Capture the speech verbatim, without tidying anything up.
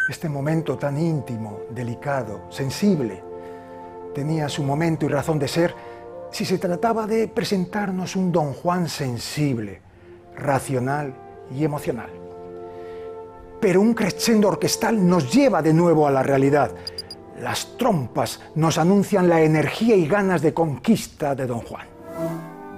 Este momento tan íntimo, delicado, sensible, tenía su momento y razón de ser si se trataba de presentarnos un Don Juan sensible, racional y emocional. Pero un crescendo orquestal nos lleva de nuevo a la realidad. Las trompas nos anuncian la energía y ganas de conquista de Don Juan.